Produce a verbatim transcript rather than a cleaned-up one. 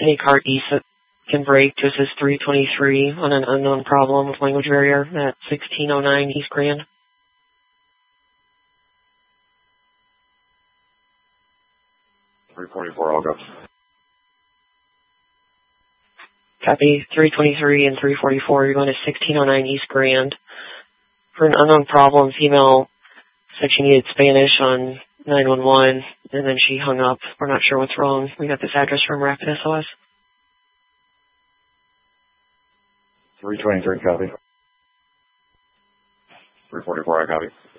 Any cart east that can break to assist three twenty-three on an unknown problem with language barrier at sixteen oh nine East Grand. three forty-four, I'll go. Copy. three twenty-three and three forty-four, you're going to sixteen oh nine East Grand. For an unknown problem, female said she needed Spanish on nine one one, and then she hung up. We're not sure what's wrong. We got this address from Rapid S O S. three twenty-three, copy. three forty-four, I copy.